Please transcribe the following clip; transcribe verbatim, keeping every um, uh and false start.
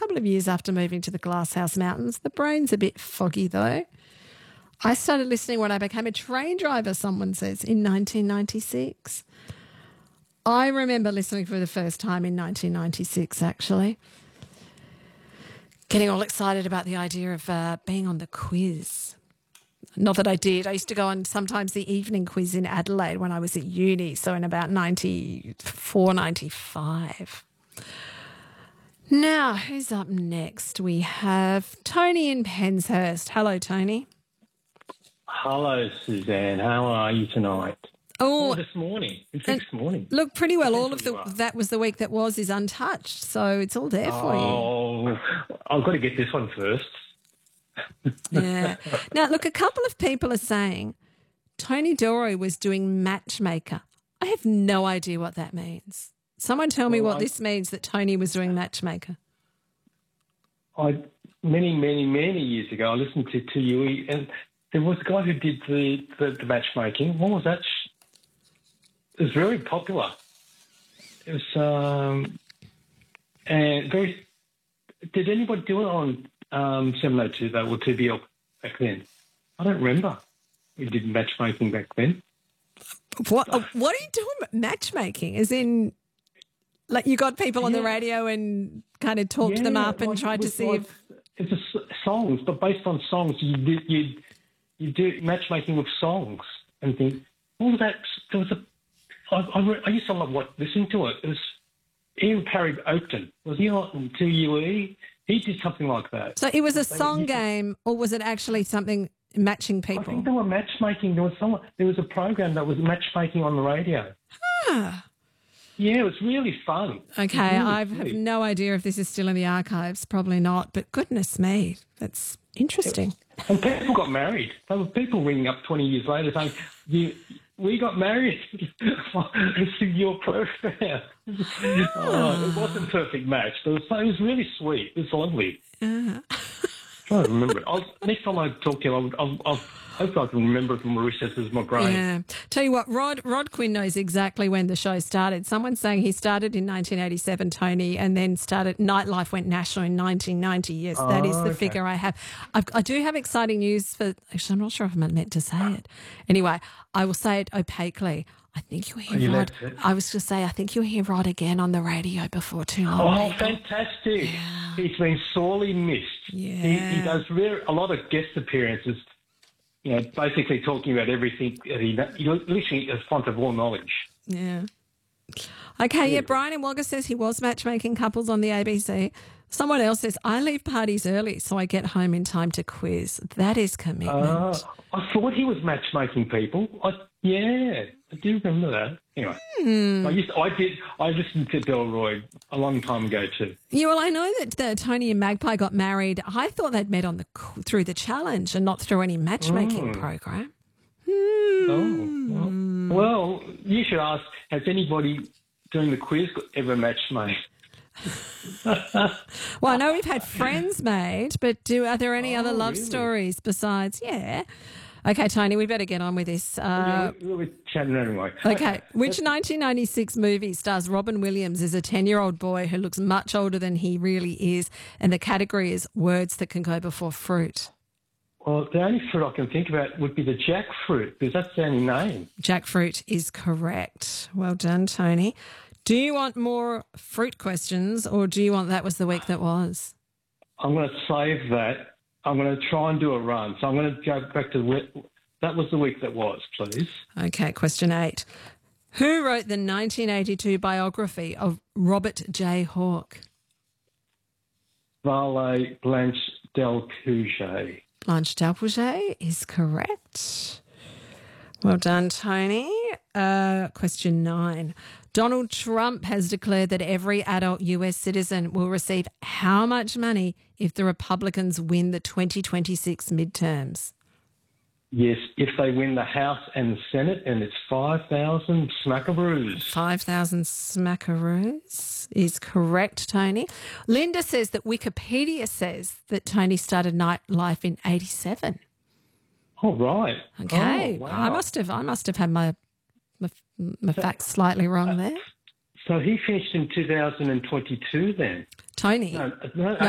couple of years after moving to the Glasshouse Mountains. The brain's a bit foggy though. I started listening when I became a train driver, someone says, in nineteen ninety-six. I remember listening for the first time in nineteen ninety-six, actually. Getting all excited about the idea of uh, being on the quiz. Not that I did. I used to go on sometimes the evening quiz in Adelaide when I was at uni, so in about ninety-four, ninety-five. Now, who's up next? We have Tony in Penshurst. Hello, Tony. Hello, Suzanne. How are you tonight? Oh, oh this morning. It's this morning. Look, pretty well. All of the that was the week that was is untouched, so it's all there for oh, you. Oh, I've got to get this one first. Yeah. Now, look, a couple of people are saying Tony Delroy was doing matchmaker. I have no idea what that means. Someone tell me well, what I, this means that Tony was doing matchmaker. I many, many, many years ago, I listened to T U E, and there was a guy who did the, the, the matchmaking. What was that? It was very popular. It was, um, and very, did anybody do it on um, seven oh two, though, or two B L back then? I don't remember. We did matchmaking back then. What What are you doing matchmaking? As in, like you got people on yeah. the radio and kind of talked yeah, them up and like tried to see like, if... It's a songs, but based on songs, you do, you, you do matchmaking with songs and think, oh, that, there was a... I, I, I used to love what, listening to it. It was Ian Parry Oakton. Was he on two U E? He did something like that. So it was a song game, or was it actually something matching people? I think they were matchmaking. There was some, there was a program that was matchmaking on the radio. Ah. Yeah, it was really fun. Okay, really I have sweet. no idea if this is still in the archives. Probably not, but goodness me, that's interesting. And people got married. There were people ringing up twenty years later saying, you, we got married. It's your program. Oh, it wasn't a perfect match, but it was, it was really sweet. It was lovely. Uh. I don't remember it. I'll, next time I talk to you, I'll, I'll, I'll hope I can remember it from the recesses of my brain. Yeah. Tell you what, Rod Rod Quinn knows exactly when the show started. Someone's saying he started in nineteen eighty-seven, Tony, and then started Nightlife went national in nineteen ninety. Yes, that oh, is the okay. figure I have. I've, I do have exciting news for. Actually, I'm not sure if I'm meant to say it. Anyway, I will say it opaquely. I think you'll hear you Rod. I was going to say, I think you'll hear Rod again on the radio before too long. Oh, people. Fantastic. Yeah. He's been sorely missed. Yeah. He, he does very, a lot of guest appearances, you know, basically talking about everything. That he, you're literally a font of all knowledge. Yeah. Okay, yeah, Brian in Wagga says he was matchmaking couples on the A B C. Someone else says, I leave parties early so I get home in time to quiz. That is commitment. Uh, I thought he was matchmaking people. I, yeah, I do remember that. Anyway, hmm. I, used, I did. I listened to Delroy a long time ago too. Yeah, well, I know that the Tony and Magpie got married. I thought they'd met on the through the challenge and not through any matchmaking mm. program. Hmm. Oh, well, well, you should ask, has anybody doing the quiz ever matched made? Well, I know we've had friends made, but do are there any oh, other love really? stories besides? Yeah. Okay, Tony, we better get on with this. Uh, we'll, we'll be chatting anyway. Okay. Which nineteen ninety-six movie stars Robin Williams as a ten-year-old boy who looks much older than he really is, and the category is words that can go before fruit? Well, the only fruit I can think about would be the jackfruit, because that's the only name. Jackfruit is correct. Well done, Tony. Do you want more fruit questions, or do you want that was the week that was? I'm going to save that. I'm going to try and do a run. So I'm going to go back to the week. That was the week that was, please. Okay, question eight. Who wrote the nineteen eighty-two biography of Robert J. Hawke? Valet Blanche Delcouche. Blanche Delcouche is correct. Well done, Tony. Uh, question nine. Donald Trump has declared that every adult U S citizen will receive how much money if the Republicans win the twenty twenty-six midterms? Yes, if they win the House and the Senate, and it's five thousand smackaroos. five thousand smackaroos is correct, Tony. Linda says that Wikipedia says that Tony started Nightlife in eighty-seven. Oh, right. Okay. Oh, wow. I must have I must have had my my, my facts slightly wrong there. So he finished in two thousand twenty-two then? Tony. No, no,